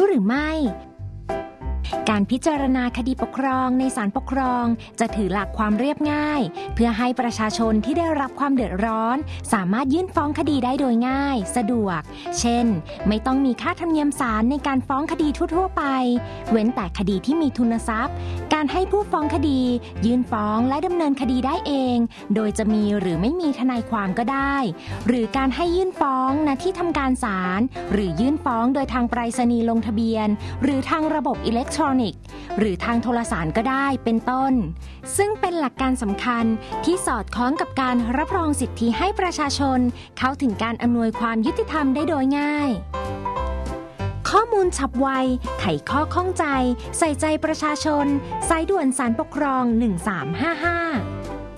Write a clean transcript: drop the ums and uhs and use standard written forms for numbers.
หรือไม่การพิจารณาคดีปกครองในศาลปกครองจะถือหลักความเรียบง่ายเพื่อให้ประชาชนที่ได้รับความเดือดร้อนสามารถยื่นฟ้องคดีได้โดยง่ายสะดวกเช่นไม่ต้องมีค่าธรรมเนียมศาลในการฟ้องคดีทั่วๆไปเว้นแต่คดีที่มีทุนทรัพย์การให้ผู้ฟ้องคดียื่นฟ้องและดำเนินคดีได้เองโดยจะมีหรือไม่มีทนายความก็ได้หรือการให้ยื่นฟ้องณที่ทำการศาลหรือยื่นฟ้องโดยทางไปรษณีย์ลงทะเบียนหรือทางระบบอิเล็กทรอนิกส์หรือทางโทรสารก็ได้เป็นต้นซึ่งเป็นหลักการสำคัญที่สอดคล้องกับการรับรองสิทธิให้ประชาชนเข้าถึงการอำนวยความยุติธรรมได้โดยง่ายข้อมูลฉับไวไขข้อข้องใจใส่ใจประชาชนสายด่วนศาลปกครอง1355